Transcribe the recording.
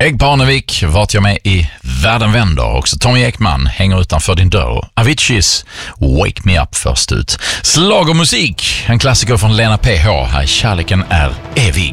Peg Parnevik, Vart jag med i Världen vänder. Också Tommy Ekman, Hänger utanför din dörr. Aviciis, Wake me up först ut. Slag och musik, en klassiker från Lena PH. Här Kärleken är evig.